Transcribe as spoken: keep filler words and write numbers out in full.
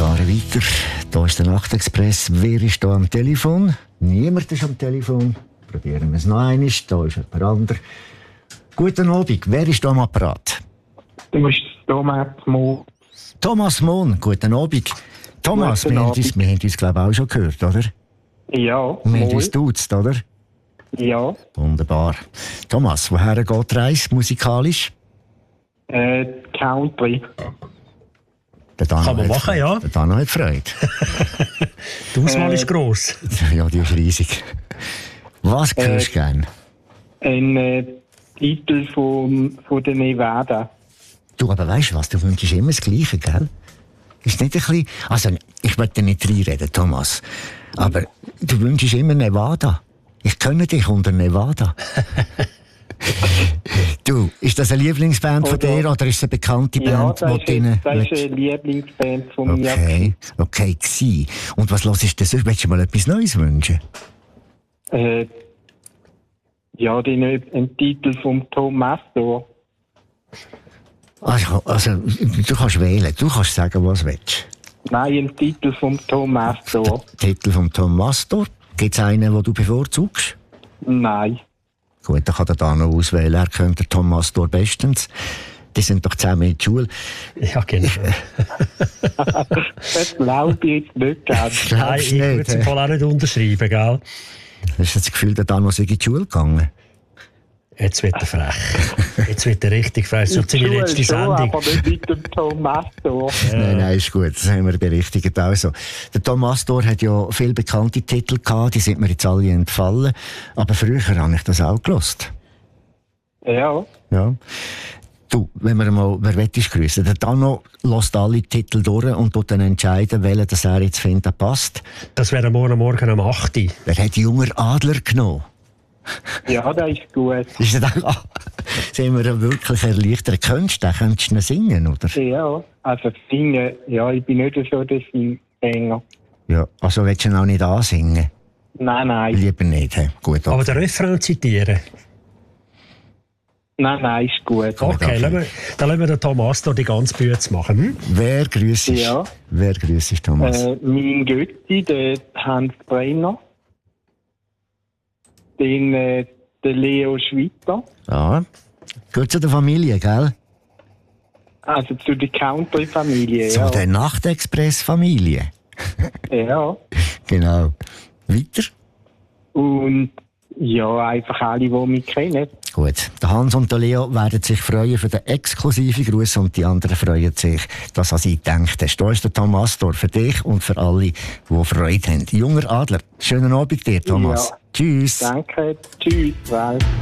fahren weiter. Hier ist der Nachtexpress. Wer ist hier am Telefon? Niemand ist am Telefon. Probieren wir es noch einmal. Hier ist jemand anderes. Guten Abend. Wer ist hier am Apparat? Du bist Thomas Mohn. Thomas Mohn. Guten Abend. Thomas, Guten wir haben Abend. uns, wir haben uns glaube ich, auch schon gehört, oder? Ja, Wir haben moin. uns duzt, oder? Ja, Wunderbar. Thomas, woher geht die Reise musikalisch? äh, Country. Der Dano Kann man hat machen, Freude. ja. Der Dano hat Freude. Die Auswahl Äh, ist gross. Ja, die ist riesig. Was hörst du Äh, gerne? Ein äh, Titel von, von der Nevada. Du, aber weißt du was? Du wünschst immer das Gleiche, gell? Ist nicht ein bisschen... Also, ich möchte nicht reinreden, Thomas. Aber du wünschst immer Nevada. Ich kenne dich unter Nevada. Du, ist das eine Lieblingsband von Oder- dir oder ist es eine bekannte Ja, Band, das die ist, du ihnen das ist willst? eine Lieblingsband von mir. Okay, okay, gsi. Und was hörst du denn sonst? Willst du mal etwas Neues wünschen? Äh, ja, den, ein Titel von Tom Mastor. Also, also, du kannst wählen, du kannst sagen, was du willst. Nein, ein Titel von Tom Mastor. Titel von Tom Mastor. Gibt es einen, den du bevorzugst? Nein. Gut, dann kann er da noch auswählen. Er könnte Tom Mastor bestens. Die sind doch zusammen in der Schule. Ja, genau. Das glaube ich jetzt nicht ganz. Nein, Glaubst ich du würde nicht, es im hä? Fall auch nicht unterschreiben, gell? Hast du das Gefühl, der Dano sei in die Schule gegangen? Jetzt wird er frech. Jetzt wird er richtig frech. So seine Schule letzte schon, Sendung. aber nicht mit dem Tom Mastor. Nein, nein, ist gut. Das haben wir berichtigt. Also, der Tom Astor hat ja viele bekannte Titel gehabt, die sind mir jetzt alle entfallen. Aber früher habe ich das auch gelost. Ja. Ja. Du, wenn wir mal, wer will ich grüßen? Der Dano lässt alle Titel durch und tut dann entscheiden, welchen das er jetzt findet, passt. Das wäre morgen Morgen um acht Uhr. Wer hat Junger Adler genommen? Ja, das ist gut. Ist das auch, ah, sind wir wirklich erleichtert? Könntest du den, könntest du ihn singen, oder? Ja, also singen, ja, ich bin nicht so der Sänger. Ja, also willst du ihn auch nicht ansingen? Nein, nein. Lieber nicht, he? Gut. Aber den Refrain zitieren. Nein, nein, ist gut. Okay, okay. lassen wir, dann lassen wir den Thomas da die ganze Bühne machen. Hm? Wer grüßt Ja. Wer grüßt Thomas? Äh, mein Götti, der Hans Brenner. Den, äh, der Leo Schwitter. Ja. Gut zu der Familie, gell? Also zu der Country-Familie, Zu ja. der Nachtexpress-Familie. Ja. Genau. Weiter? Und ja, einfach alle, die mich kennen. Gut. Der Hans und der Leo werden sich freuen für den exklusiven Gruß und die anderen freuen sich, dass an sie gedacht hast. Da ist der Tom Astor für dich und für alle, die Freude haben. Junger Adler, schönen Abend dir, Thomas. Ja. Tschüss. Danke. Tschüss. Bye.